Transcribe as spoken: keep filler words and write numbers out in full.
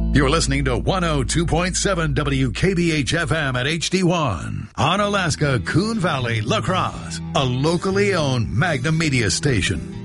You're listening to one oh two point seven W K B H F M at H D one. On Alaska, Coon Valley, La Crosse, a locally owned Magnum Media station.